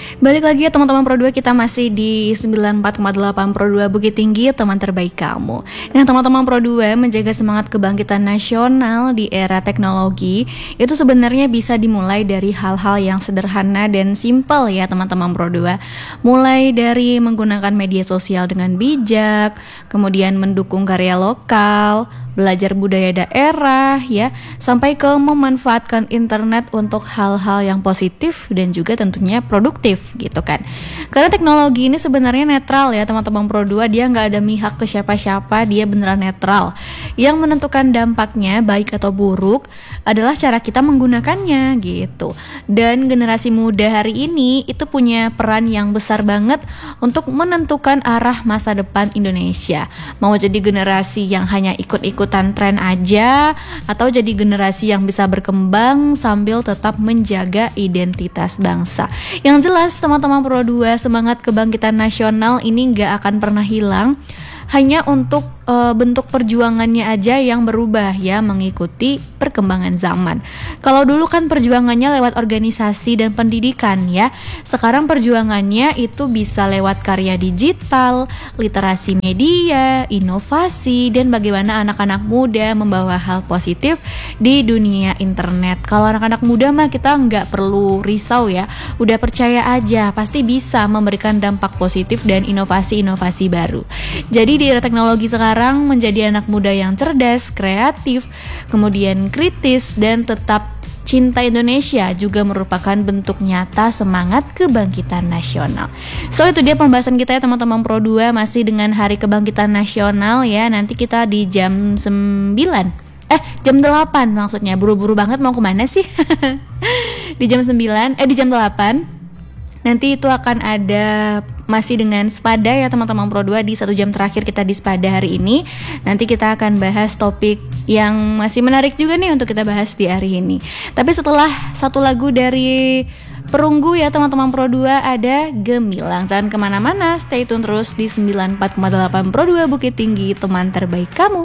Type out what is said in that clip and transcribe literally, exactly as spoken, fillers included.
Balik lagi ya teman-teman Pro dua, kita masih di sembilan puluh empat koma delapan Pro dua Bukit Tinggi, teman terbaik kamu. Nah teman-teman Pro dua, menjaga semangat kebangkitan nasional di era teknologi itu sebenarnya bisa dimulai dari hal-hal yang sederhana dan simpel ya teman-teman Pro dua. Mulai dari menggunakan media sosial dengan bijak, kemudian mendukung karya lokal, belajar budaya daerah ya, sampai ke memanfaatkan internet untuk hal-hal yang positif dan juga tentunya produktif gitu kan. Karena teknologi ini sebenarnya netral ya teman-teman Pro dua, dia nggak ada mihak ke siapa-siapa, dia beneran netral. Yang menentukan dampaknya baik atau buruk adalah cara kita menggunakannya gitu. Dan generasi muda hari ini itu punya peran yang besar banget untuk menentukan arah masa depan Indonesia. Mau jadi generasi yang hanya ikut-ikutan tren aja, atau jadi generasi yang bisa berkembang sambil tetap menjaga identitas bangsa. Yang jelas teman-teman Pro dua, semangat kebangkitan nasional ini gak akan pernah hilang, hanya untuk uh, bentuk perjuangannya aja yang berubah ya, mengikuti perkembangan zaman. Kalau dulu kan perjuangannya lewat organisasi dan pendidikan ya, sekarang perjuangannya itu bisa lewat karya digital, literasi media, inovasi, dan bagaimana anak-anak muda membawa hal positif di dunia internet. Kalau anak-anak muda mah kita nggak perlu risau ya, udah percaya aja pasti bisa memberikan dampak positif dan inovasi-inovasi baru. Jadi di era teknologi sekarang, menjadi anak muda yang cerdas, kreatif, kemudian kritis, dan tetap cinta Indonesia juga merupakan bentuk nyata semangat kebangkitan nasional. So itu dia pembahasan kita ya teman-teman Pro dua, masih dengan Hari Kebangkitan Nasional ya. Nanti kita di jam sembilan Eh jam delapan maksudnya, buru-buru banget mau kemana sih? Di jam sembilan, eh di jam delapan nanti itu akan ada masih dengan Spada ya teman-teman Pro dua, di satu jam terakhir kita di Spada hari ini. Nanti kita akan bahas topik yang masih menarik juga nih untuk kita bahas di hari ini. Tapi setelah satu lagu dari Perunggu ya teman-teman Pro dua, ada Gemilang. Jangan kemana-mana, stay tune terus di sembilan puluh empat koma delapan Pro dua Bukit Tinggi, teman terbaik kamu.